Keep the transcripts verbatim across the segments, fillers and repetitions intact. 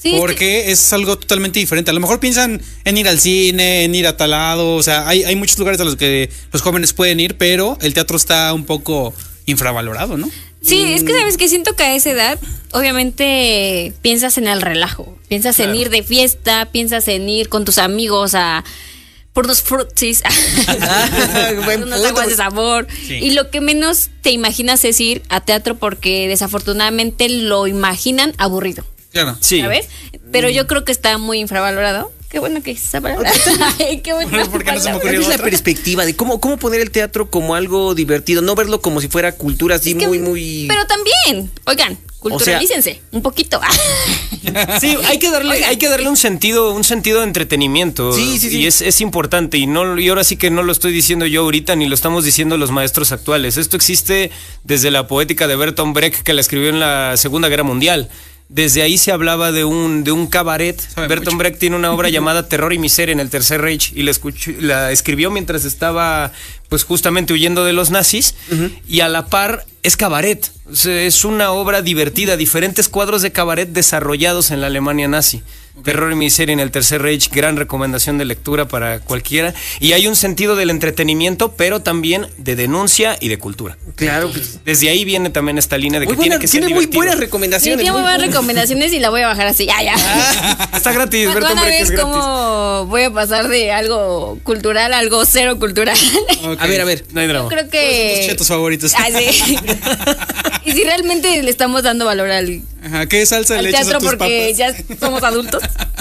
Sí, porque es, que... es algo totalmente diferente. A lo mejor piensan en ir al cine, en ir a tal lado. O sea, hay, hay muchos lugares a los que los jóvenes pueden ir, pero el teatro está un poco infravalorado, ¿no? Sí, es que sabes que siento que a esa edad, obviamente, piensas en el relajo, piensas claro. en ir de fiesta, piensas en ir con tus amigos a por unos frutsis, por unas aguas de sabor, sí. y lo que menos te imaginas es ir a teatro porque desafortunadamente lo imaginan aburrido. Claro, sí. ¿Sabes? Pero yo creo que está muy infravalorado. Qué bueno que esa palabra. Ay, qué bueno. Porque no se me ocurrió. Es la perspectiva de cómo, cómo poner el teatro como algo divertido, no verlo como si fuera cultura así es que, muy, muy. Pero también, oigan, culturalícense, o sea, un poquito. Sí, hay que darle, oigan. hay que darle un sentido, un sentido de entretenimiento. Sí, sí, sí. Y es, es importante. Y no, y ahora sí que no lo estoy diciendo yo ahorita, ni lo estamos diciendo los maestros actuales. Esto existe desde la poética de Bertolt Brecht, que la escribió en la Segunda Guerra Mundial. Desde ahí se hablaba de un de un cabaret. Bertolt Brecht tiene una obra llamada Terror y Miseria en el Tercer Reich y la, escuchó, la escribió mientras estaba pues justamente huyendo de los nazis, uh-huh. y a la par es cabaret. O sea, es una obra divertida, diferentes cuadros de cabaret desarrollados en la Alemania nazi. Okay. Terror y Miseria en el Tercer Reich, gran recomendación de lectura para cualquiera. Y hay un sentido del entretenimiento, pero también de denuncia y de cultura. Claro. Desde ahí viene también esta línea de que muy buena, tiene que ser tiene divertido. Muy buenas recomendaciones. Sí, tiene muy buenas recomendaciones y la voy a bajar así. Ya, ya. Ah, está gratis. Pues van a ver cómo voy a pasar de algo cultural a algo cero cultural. Okay. A ver, a ver. No hay drama. Yo creo que... Tus chetos favoritos. Ah, sí. Y si realmente le estamos dando valor al, Ajá, ¿qué salsa al le teatro echas a tus porque papas? ya somos adultos.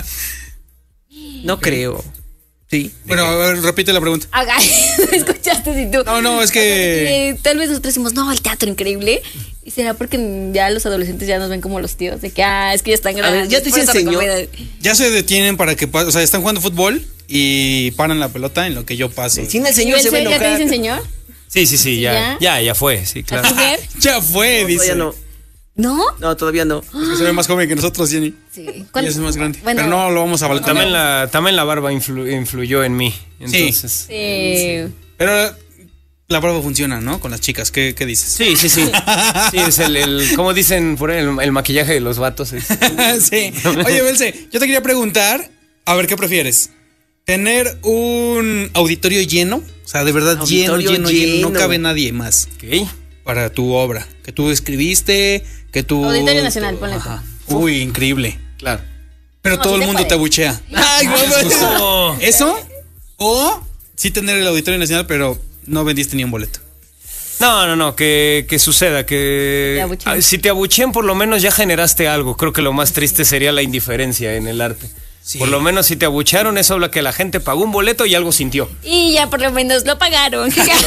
No okay. creo. Sí. Bueno, a ver, repite la pregunta. Haga, escuchaste si tú. No, no, es que... Eh, tal vez nosotros decimos, no, el teatro increíble. ¿Y será porque ya los adolescentes ya nos ven como los tíos? De que, ah, es que ya están grandes. Ya te enseñó. Ya se detienen para que, o sea, están jugando fútbol y paran la pelota en lo que yo paso. Sí, el señor se va a enojar. ¿Ya te dicen señor? Sí, sí, sí, ya, ya, ya, ya fue, sí, claro. Ya fue, no, dice. No. ¿No? No, todavía no. Es que se ve más joven que nosotros, Jenny. Sí. Y es más grande. Bueno, pero no lo vamos a valorar. También la, también la barba influ, influyó en mí. Entonces. Sí. sí. Pero la barba funciona, ¿no? Con las chicas. ¿Qué, qué dices? Sí, sí, sí. Sí, es el, el como dicen por ahí, el, el maquillaje de los vatos. Es. Sí. Oye, Belce, yo te quería preguntar, a ver, ¿qué prefieres? ¿Tener un auditorio lleno? O sea, de verdad lleno, lleno, lleno, lleno. No cabe nadie más. ¿Qué? Para tu obra. Que tú escribiste, que tú... Auditorio Nacional, ponle tú. Uy, increíble. Claro. Pero no, todo sí el mundo puede. te abuchea. Ay, no. ¿Eso? O sí tener el Auditorio Nacional, pero no vendiste ni un boleto. No, no, no, que, que suceda, que te si te abuchean por lo menos ya generaste algo. Creo que lo más triste sería la indiferencia en el arte. Sí. Por lo menos si te abucharon, eso habla que la gente pagó un boleto y algo sintió. Y ya por lo menos lo pagaron.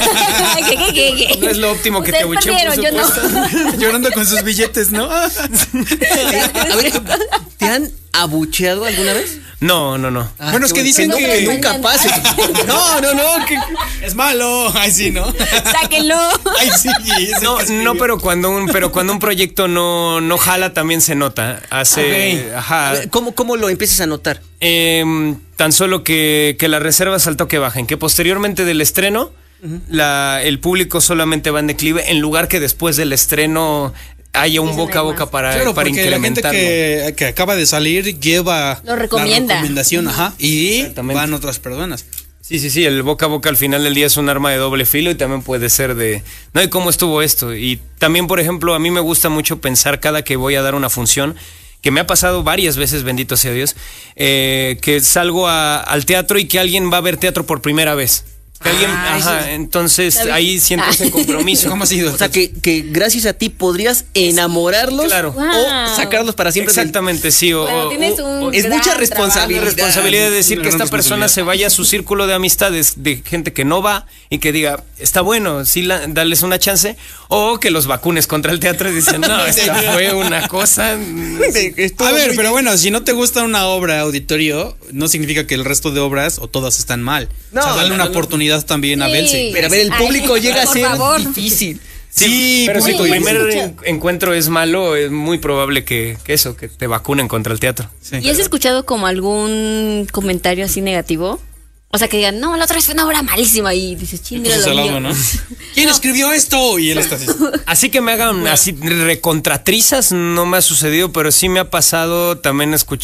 No es lo óptimo que te abuchen, por supuesto. No. Llorando con sus billetes, ¿no? A ver, ¿te han abucheado alguna vez? No, no, no. Ah, bueno, es que dicen que, que nunca pase. No, no, no. Que es malo. Ay, sí, ¿no? Sáquenlo. Ay, sí. No, no, pero cuando un, pero cuando un proyecto no, no jala, también se nota. Hace, okay. Ajá. ¿Cómo, cómo lo empiezas a notar? Eh, tan solo que, que las reservas al toque bajen, que posteriormente del estreno, uh-huh. la, el público solamente va en declive, en lugar que después del estreno haya un boca a boca para, claro, para incrementarlo. La gente que, que acaba de salir lleva lo recomienda. La recomendación, ajá, y van otras personas. Sí, sí, sí, el boca a boca al final del día es un arma de doble filo y también puede ser de, no, ¿y cómo estuvo esto? Y también, por ejemplo, a mí me gusta mucho pensar cada que voy a dar una función, que me ha pasado varias veces, bendito sea Dios, eh, que salgo a, al teatro y que alguien va a ver teatro por primera vez. Que alguien, ah, ajá, sí. Entonces ahí siento ese compromiso. ¿Cómo ha sido? O sea, que, que gracias a ti podrías enamorarlos, claro. Wow. O sacarlos para siempre. Exactamente, sí. O, bueno, tienes un o, es mucha responsabilidad. Trabajo. responsabilidad de decir que esta persona se vaya a su círculo de amistades, de gente que no va y que diga, está bueno, sí, la, darles una chance, o que los vacunes contra el teatro y dicen, no, esta fue una cosa. A ver, pero bueno, si no te gusta una obra auditorio, no significa que el resto de obras o todas están mal. No, o sea, dale no, una no, oportunidad también sí. a Belce. Pero a ver, el público Ay, llega a ser favor. difícil. Sí, sí, pero si tu bien. primer en- encuentro es malo, es muy probable que, que eso, que te vacunen contra el teatro. Sí. ¿Y has escuchado como algún comentario así negativo? O sea, que digan, no, la otra vez fue una obra malísima y dices, ching, mira lo mío. ¿No? ¿Quién no. escribió esto? Y él está así. Así que me hagan así recontratrizas, no me ha sucedido, pero sí me ha pasado también escuchar